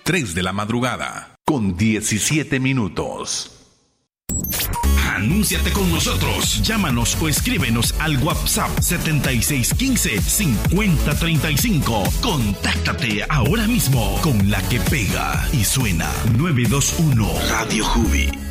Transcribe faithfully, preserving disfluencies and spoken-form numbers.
tres de la madrugada, con diecisiete minutos. Anúnciate con nosotros. Llámanos o escríbenos al WhatsApp setenta y seis quince, cincuenta treinta y cinco. Contáctate ahora mismo con la que pega y suena nueve dos uno Radio Jubi.